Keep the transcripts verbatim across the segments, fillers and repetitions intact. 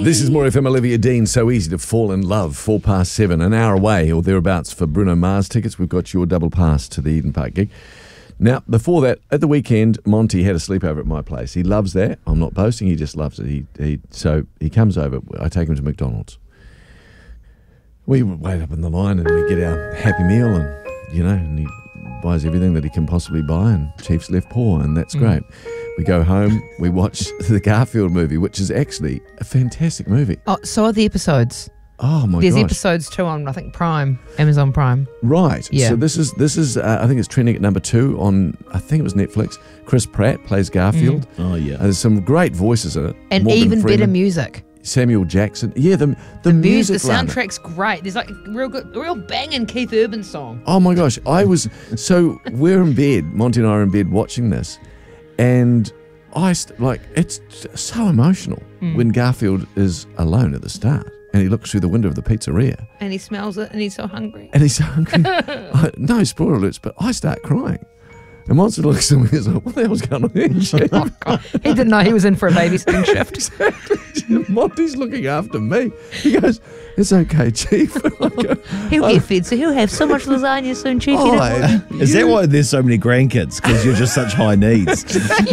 This is More F M. Olivia Dean. So easy to fall in love. Four past seven, an hour away or thereabouts for Bruno Mars tickets. We've got your double pass to the Eden Park gig. Now, before that, at the weekend, Monty had a sleepover at my place. He loves that. I'm not boasting. He just loves it. He, he so he comes over. I take him to McDonald's. We wait up in the line and we get our Happy Meal, and you know, and he buys everything that he can possibly buy, and Chief's left paw, and that's great. Mm. We go home, we watch the Garfield movie, which is actually a fantastic movie. Oh, so are the episodes. Oh my There's gosh. episodes too on, I think, Prime, Amazon Prime. Right. Yeah. So this is, this is uh, I think it's trending at number two on, I think it was Netflix. Chris Pratt plays Garfield. Mm. Oh, yeah. Uh, there's some great voices in it. And Morgan even Freeman, better music. Samuel Jackson. Yeah, the, the, The music. music, the soundtrack's great. There's like a real good, a real banging Keith Urban song. Oh my gosh. I was, so we're in bed, Monty and I are in bed watching this, and I, st- like, it's so emotional Mm. when Garfield is alone at the start and he looks through the window of the pizzeria. And he smells it and he's so hungry. And he's so hungry. I, no spoiler alerts, but I start crying. And Monty looks at me and is like, what the hell's going on here, Chief? Oh, God. He didn't know he was in for a babysitting shift. Monty's looking after me. He goes, it's okay, Chief. I go, He'll I- get fed, so he'll have so much lasagna soon, Chief. you Oh, don't I- worry. Is that why there's so many grandkids? Because you're just such high needs.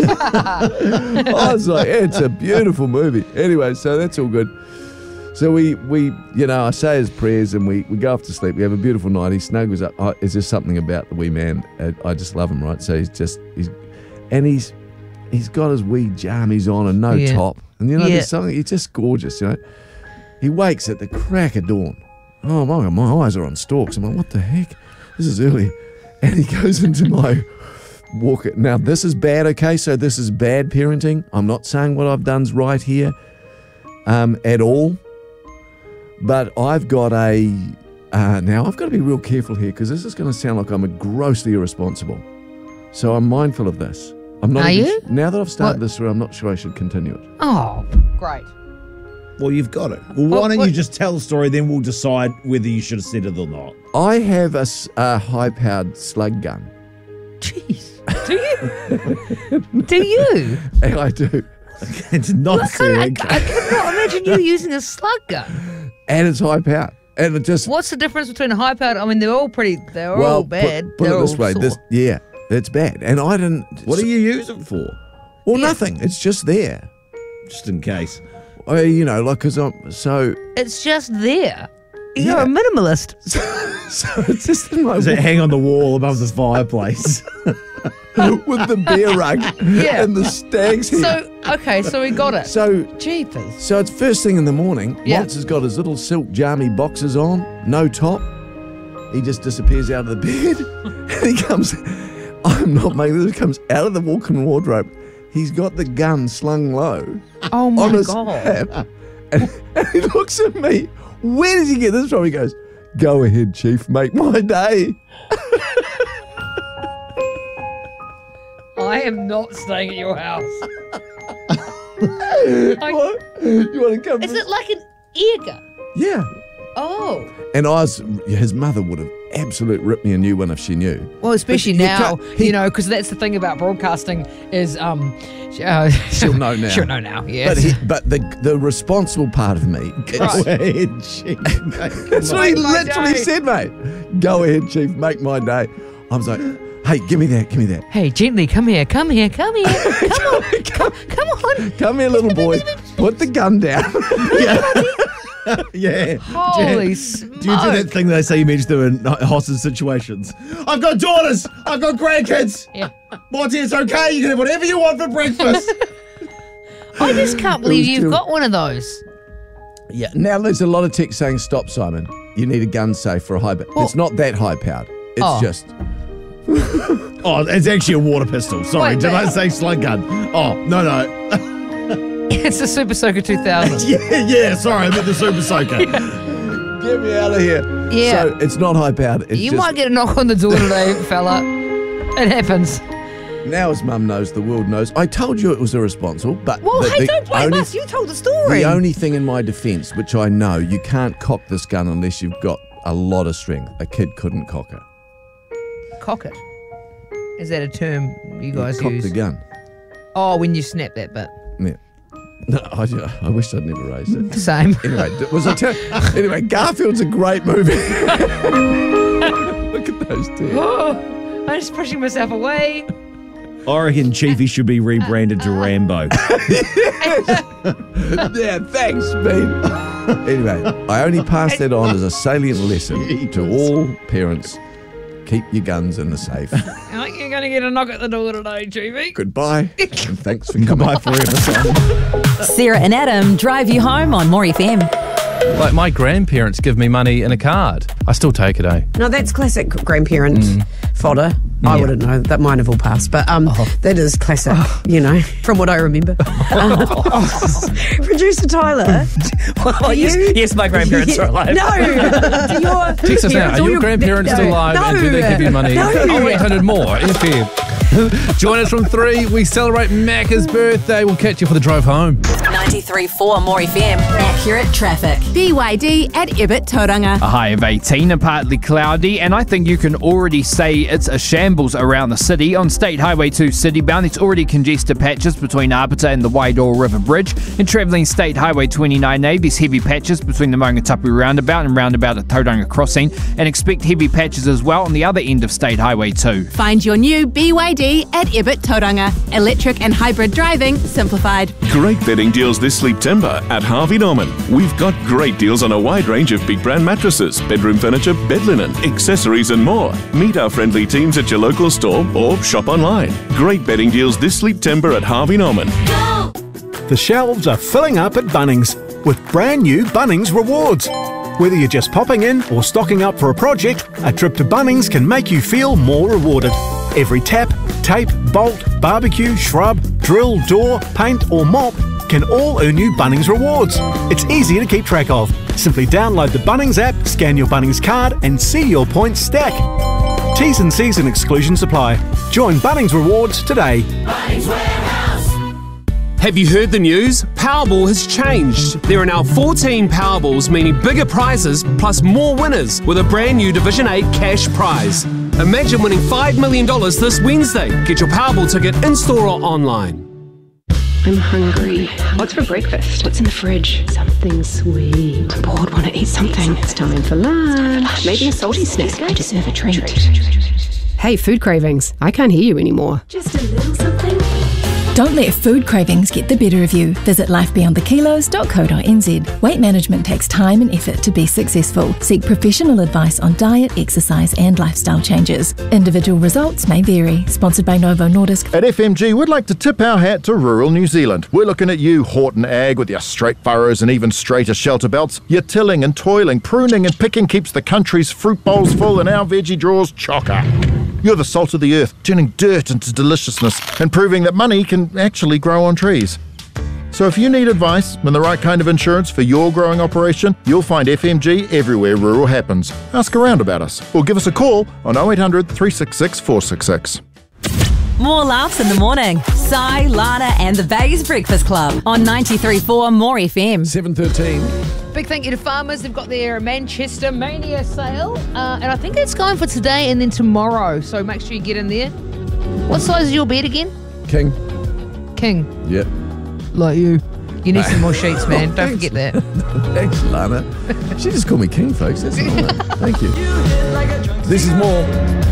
I was like, it's a beautiful movie. Anyway, so that's all good. So we, we you know, I say his prayers and we, we go off to sleep. We have a beautiful night. He snuggles up. Oh, is there something about the wee man? Uh, I just love him, right? So he's just, he's, and he's, he's got his wee jammies on and no Yeah. top. And you know, Yeah. there's something, he's just gorgeous, you know. He wakes at the crack of dawn. Oh my God, my eyes are on stalks. I'm like, what the heck? This is early. And he goes into my walk. Now, this is bad, okay? So this is bad parenting. I'm not saying what I've done's right here um, at all. But I've got a, uh, now I've got to be real careful here because this is going to sound like I'm a grossly irresponsible. So I'm mindful of this. I'm not Are even- you? Now that I've started What? this through, I'm not sure I should continue it. Oh, great. Well, you've got it. Well, why What- don't what- you just tell the story, then we'll decide whether you should have said it or not. I have a, s- a high-powered slug gun. Jeez. Do you? Do you? And I do. It's not What kind of, I, I serious. cannot imagine you using a slug gun. And it's high-powered. And it just... What's the difference between a high powered? I mean, they're all pretty, they're well, all bad. Put, put they're it this all way. sore. This, yeah, it's bad. And I didn't... What do you use it for? Well, Yeah. nothing. It's just there. Just in case. I, you know, like, because I'm... So... It's just there. You're Yeah. a minimalist. So it's just in my... Does it hang on the wall above the fireplace? with the beer rug Yeah. and the stag's head. So, okay, so we got it. So, Jeepers. so it's first thing in the morning. Yeah. Monts has got his little silk jammy boxers on, no top. He just disappears out of the bed. And he comes, I'm not making this, he comes out of the walk-in wardrobe. He's got the gun slung low Oh my on his God. hip. And, and he looks at me. Where does he get this from? He goes, go ahead, Chief, make my day. I am not staying at your house. What? You want to come? Is it like an ear gun? Yeah. Oh. And I was, his mother would have absolutely ripped me a new one if she knew. Well, especially But you now, can't- he- you know, because that's the thing about broadcasting is um, uh, She'll know now. She'll know now. But Yes. he, but the the responsible part of me, it's- Right. Go ahead, Chief. that's what he Make my literally day. said, mate. Go ahead, Chief, make my day. I was like, hey, give me that, give me that. Hey, gently, come here, come here, come here, come on, come, come on. Come here, little boy. Put the gun down. Yeah. Holy Do smoke! you do that thing they say you meant to do in hostage situations? I've got daughters. I've got grandkids. Yeah. Monty, it's okay. You can have whatever you want for breakfast. I just can't believe was you've too- got one of those. Yeah. Now there's a lot of text saying, stop, Simon. You need a gun safe for a high. Well- it's not that high powered. It's Oh. just. Oh, it's actually a water pistol. Sorry, Wait, did but- I say slug gun? Oh, no, no. It's a Super Soaker two thousand. Yeah, yeah, sorry, I meant the Super Soaker. Get me out of here. Yeah. So it's not high powered. It's You just, might get a knock on the door today, fella. It happens. Now his mum knows, the world knows. I told you it was irresponsible, but Well, the, hey, the don't blame only, us. You told the story. the only thing in my defence, which I know, you can't cock this gun unless you've got a lot of strength. A kid couldn't cock it. Cock it. Is that a term you guys Cock use? the gun. Oh, when you snap that bit. Yeah. No, I, I wish I'd never raised it. Same. Anyway, was I tell- anyway, Garfield's a great movie. Look at those tears. Oh, I'm just pushing myself away. I reckon Chiefy should be rebranded to Rambo. Yeah, thanks, Pete. Anyway, I only pass that on as a salient lesson to all parents. Keep your guns in the safe. I think you're going to get a knock at the door today, Chiefy. Goodbye, and thanks for coming. Goodbye forever, son. Sarah and Adam drive you home on More F M. Like my grandparents give me money in a card. I still take it, eh? No, that's classic grandparent fodder. I Yeah. wouldn't know. That might have all passed. But um, that is classic, you know, from what I remember. Um, Producer Tyler. Oh, yes, yes, my grandparents are alive. No. Do your Text us now. parents Are or your grandparents no, still alive? No. And do they give you money? No. Oh, eight hundred more. F M. Join us from three. We celebrate Macca's birthday. We'll catch you for the drive home. ninety-three point four More F M. Accurate traffic. B Y D at Ibbot Tauranga. A high of eighteen and partly cloudy, and I think you can already say it's a shambles around the city. On State Highway two citybound, it's already congested patches between Arbiter and the Waidor River Bridge. And travelling State Highway twenty-nine A, there's heavy patches between the Maungatapu roundabout and roundabout at Tauranga Crossing, and expect heavy patches as well on the other end of State Highway two. Find your new B Y D at Ibbot Tauranga. Electric and hybrid driving simplified. Great bedding deals this September at Harvey Norman. We've got great deals on a wide range of big brand mattresses, bedroom furniture, bed linen, accessories and more. Meet our friendly teams at your local store or shop online. Great bedding deals this September at Harvey Norman. The shelves are filling up at Bunnings with brand new Bunnings Rewards. Whether you're just popping in or stocking up for a project, a trip to Bunnings can make you feel more rewarded. Every tap, tape, bolt, barbecue, shrub, drill, door, paint or mop can all earn you Bunnings Rewards. It's easy to keep track of. Simply download the Bunnings app, scan your Bunnings card and see your points stack. T's and C's and exclusions apply. Join Bunnings Rewards today. Have you heard the news? Powerball has changed. There are now fourteen Powerballs, meaning bigger prizes plus more winners with a brand new Division eight cash prize. Imagine winning five million dollars this Wednesday. Get your Powerball ticket in-store or online. I'm hungry. What's for breakfast? What's in the fridge? Something sweet. I'm bored, want to eat something. It's time for lunch. Maybe a salty snack. I deserve a treat. Hey, food cravings. I can't hear you anymore. Just a little something. Don't let food cravings get the better of you. Visit life beyond the kilos dot co dot n z. Weight management takes time and effort to be successful. Seek professional advice on diet, exercise and lifestyle changes. Individual results may vary. Sponsored by Novo Nordisk. At F M G, we'd like to tip our hat to rural New Zealand. We're looking at you, Horton Ag, with your straight furrows and even straighter shelter belts. Your tilling and toiling, pruning and picking keeps the country's fruit bowls full and our veggie drawers chocker. You're the salt of the earth, turning dirt into deliciousness and proving that money can actually grow on trees. So if you need advice and the right kind of insurance for your growing operation, you'll find F M G everywhere rural happens. Ask around about us or give us a call on oh eight hundred, three six six, four six six. More laughs in the morning. Sai, Lana and the Bays Breakfast Club on ninety-three point four More F M. seven thirteen. Big thank you to Farmers. They've got their Manchester Mania sale. Uh, and I think it's going for today and then tomorrow. So make sure you get in there. What size is your bed again? King. King. Yep. Like you. You need some more sheets, man. Don't forget that. Thanks, Lana. She just called me King, folks. That's not Thank you. This is more